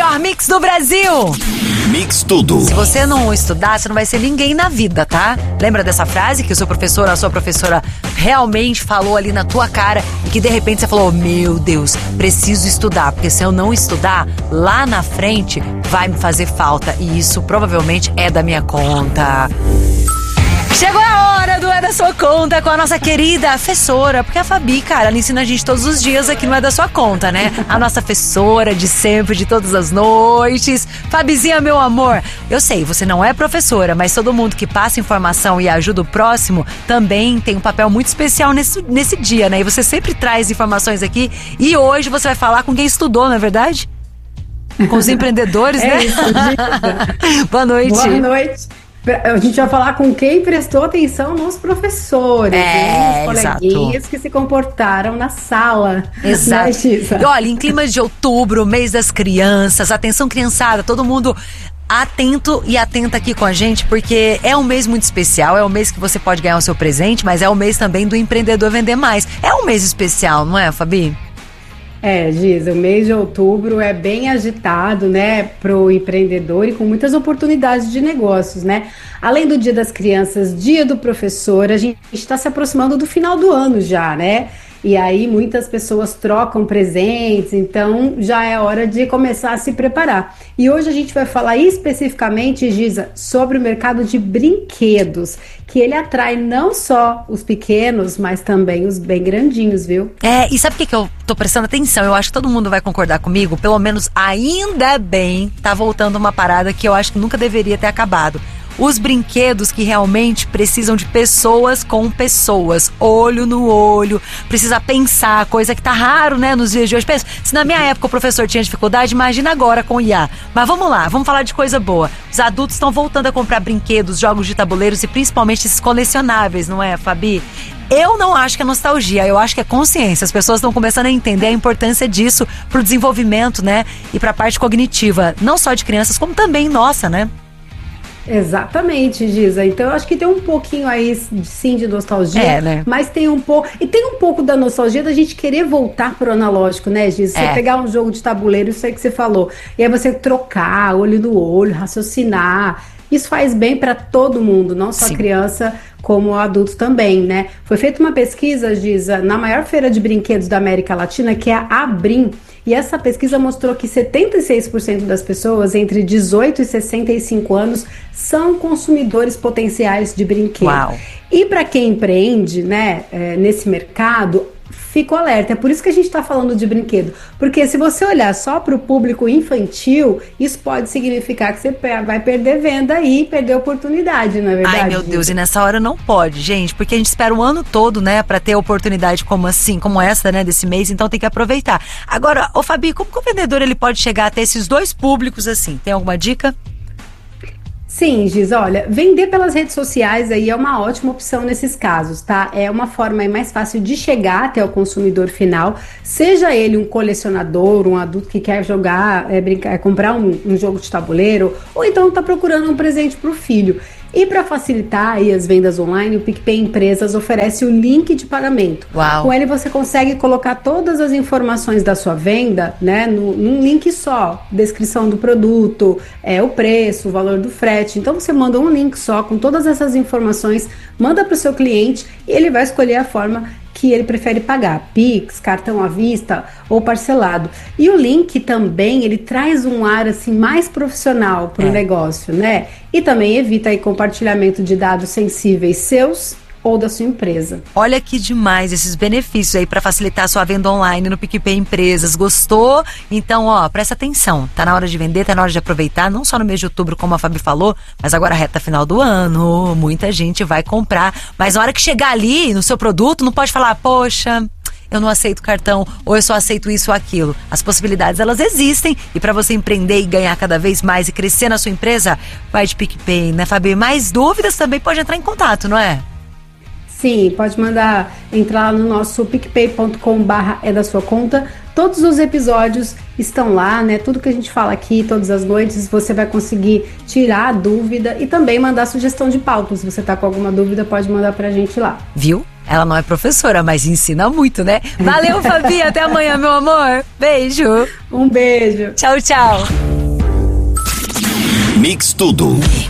melhor mix do Brasil. Mix Tudo. Se você não estudar, você não vai ser ninguém na vida, tá? Lembra dessa frase que o seu professor, a sua professora realmente falou ali na tua cara e que de repente você falou, meu Deus, preciso estudar, porque se eu não estudar, lá na frente vai me fazer falta e isso provavelmente é da minha conta. Chegou a hora do É da Sua Conta com a nossa querida Fessora, porque a Fabi, cara, ela ensina a gente todos os dias aqui no É da Sua Conta, né? A nossa Fessora de sempre, de todas as noites. Fabizinha, meu amor, eu sei, você não é professora, mas todo mundo que passa informação e ajuda o próximo também tem um papel muito especial nesse dia, né? E você sempre traz informações aqui e hoje você vai falar com quem estudou, não é verdade? Com os empreendedores, né? Isso, Boa noite. Boa noite. A gente vai falar com quem prestou atenção nos professores, nos coleguinhas que se comportaram na sala. Exato. Né, olha, em climas de outubro, mês das crianças, atenção criançada, todo mundo atento e atenta aqui com a gente, porque é um mês muito especial, é um mês que você pode ganhar o seu presente, mas é o mês também do empreendedor vender mais. É um mês especial, não é, Fabi? Giza, o mês de outubro é bem agitado, né, pro empreendedor e com muitas oportunidades de negócios, né? Além do Dia das Crianças, Dia do Professor, a gente está se aproximando do final do ano já, né? E aí muitas pessoas trocam presentes, então já é hora de começar a se preparar. E hoje a gente vai falar especificamente, Giza, sobre o mercado de brinquedos, que ele atrai não só os pequenos, mas também os bem grandinhos, viu? E sabe o que eu tô prestando atenção? Eu acho que todo mundo vai concordar comigo, pelo menos ainda bem, tá voltando uma parada que eu acho que nunca deveria ter acabado. Os brinquedos que realmente precisam de pessoas com pessoas, olho no olho, precisa pensar, coisa que tá raro, né, nos dias de hoje. Pensa, se na minha época o professor tinha dificuldade, imagina agora com o IA. Mas vamos lá, vamos falar de coisa boa. Os adultos estão voltando a comprar brinquedos, jogos de tabuleiros e principalmente esses colecionáveis, não é, Fabi? Eu não acho que é nostalgia, eu acho que é consciência. As pessoas estão começando a entender a importância disso pro desenvolvimento, né, e pra parte cognitiva, não só de crianças, como também nossa, né? Exatamente, Giza. Então eu acho que tem um pouquinho aí sim de nostalgia, né? Mas tem um pouco, e tem um pouco da nostalgia da gente querer voltar pro analógico, né, Giza? Você pegar um jogo de tabuleiro, isso aí que você falou, e aí você trocar, olho no olho, raciocinar. Isso faz bem para todo mundo, não só criança, como adultos também, né? Foi feita uma pesquisa, Giza, na maior feira de brinquedos da América Latina, que é a Abrim, e essa pesquisa mostrou que 76% das pessoas entre 18 e 65 anos são consumidores potenciais de brinquedo. Uau. E para quem empreende, né, nesse mercado, fico alerta. É por isso que a gente está falando de brinquedo. Porque se você olhar só para o público infantil, isso pode significar que você vai perder venda e perder oportunidade, não é verdade? Ai, meu Deus, e nessa hora não pode, gente, porque a gente espera o ano todo, né, para ter oportunidade como essa, né, desse mês, então tem que aproveitar. Agora, ô Fabi, como que o vendedor ele pode chegar até esses dois públicos assim? Tem alguma dica? Sim, Giz, olha, vender pelas redes sociais aí é uma ótima opção nesses casos, tá? É uma forma aí mais fácil de chegar até o consumidor final, seja ele um colecionador, um adulto que quer jogar, comprar um jogo de tabuleiro, ou então tá procurando um presente para o filho. E para facilitar aí as vendas online, o PicPay Empresas oferece o link de pagamento. Uau. Com ele você consegue colocar todas as informações da sua venda, né, num link só. Descrição do produto, o preço, o valor do frete. Então você manda um link só com todas essas informações, manda para o seu cliente e ele vai escolher a forma que ele prefere pagar, Pix, cartão à vista ou parcelado. E o link também, ele traz um ar assim mais profissional para o negócio, né? E também evita aí compartilhamento de dados sensíveis seus ou da sua empresa. Olha que demais esses benefícios aí para facilitar a sua venda online no PicPay Empresas. Gostou? Então, presta atenção. Tá na hora de vender, tá na hora de aproveitar, não só no mês de outubro, como a Fabi falou, mas agora reta final do ano, muita gente vai comprar. Mas na hora que chegar ali no seu produto, não pode falar, poxa, eu não aceito cartão, ou eu só aceito isso ou aquilo. As possibilidades, elas existem, e para você empreender e ganhar cada vez mais e crescer na sua empresa, vai de PicPay, né, Fabi? Mais dúvidas também pode entrar em contato, não é? Sim, pode entrar no nosso picpay.com/é da sua conta. Todos os episódios estão lá, né? Tudo que a gente fala aqui, todas as noites, você vai conseguir tirar a dúvida e também mandar sugestão de pauta. Se você tá com alguma dúvida, pode mandar pra gente lá. Viu? Ela não é professora, mas ensina muito, né? Valeu, Fabi, até amanhã, meu amor. Beijo. Um beijo. Tchau, tchau. Mix Tudo.